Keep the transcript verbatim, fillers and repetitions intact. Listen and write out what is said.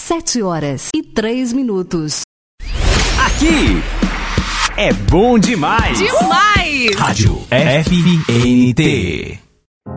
Sete horas e três minutos. Aqui é bom demais. Demais! Rádio F N T.